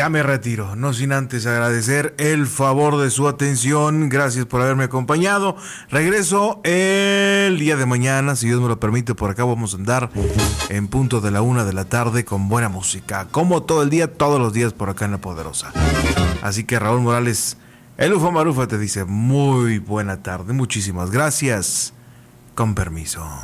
Ya me retiro, no sin antes agradecer el favor de su atención. Gracias por haberme acompañado. Regreso el día de mañana, si Dios me lo permite. Por acá vamos a andar en punto de la 1 de la tarde con buena música, como todo el día, todos los días por acá en La Poderosa. Así que Raúl Morales, el Ufo Marufa, te dice muy buena tarde. Muchísimas gracias. Con permiso.